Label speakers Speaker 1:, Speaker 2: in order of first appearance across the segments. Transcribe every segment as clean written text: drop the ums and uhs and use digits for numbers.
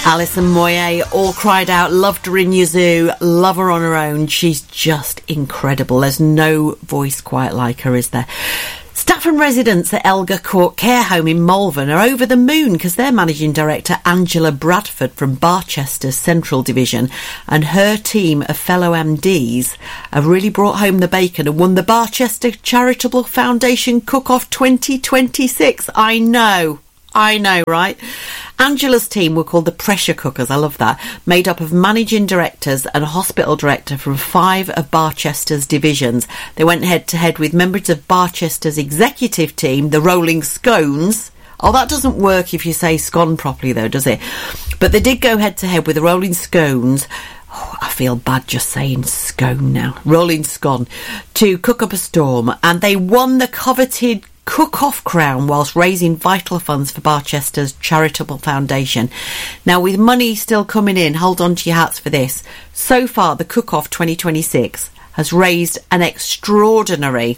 Speaker 1: Alison Moyet, all cried out, loved her in Yazoo, love her on her own. She's just incredible. There's no voice quite like her, is there? Stafford residents at Elgar Court Care Home in Malvern are over the moon because their managing director, Angela Bradford from Barchester's Central Division, and her team of fellow MDs have really brought home the bacon and won the Barchester Charitable Foundation Cook-Off 2026. I know, right? Angela's team were called the Pressure Cookers, I love that, made up of managing directors and a hospital director from 5 of Barchester's divisions. They went head-to-head with members of Barchester's executive team, the Rolling Scones. Oh, that doesn't work if you say scone properly, though, does it? But they did go head-to-head with the Rolling Scones. Oh, I feel bad just saying scone now. Rolling Scone. To cook up a storm. And they won the coveted Cook-Off crown whilst raising vital funds for Barchester's Charitable Foundation. Now, with money still coming in, hold on to your hats for this. So far, the Cook-Off 2026 has raised an extraordinary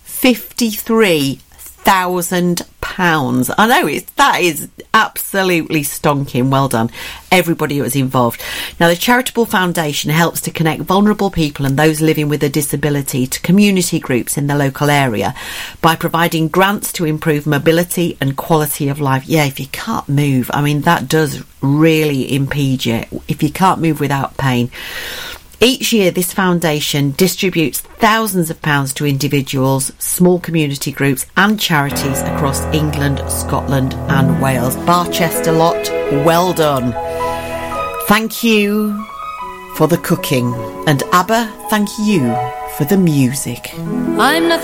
Speaker 1: £53,000. I know, that is absolutely stonking. Well done, everybody who was involved. Now, the Charitable Foundation helps to connect vulnerable people and those living with a disability to community groups in the local area by providing grants to improve mobility and quality of life. Yeah, if you can't move, I mean, that does really impede you if you can't move without pain. Each year, this foundation distributes thousands of pounds to individuals, small community groups and charities across England, Scotland and Wales. Barchester lot, well done. Thank you for the cooking. And ABBA, thank you for the music. I'm not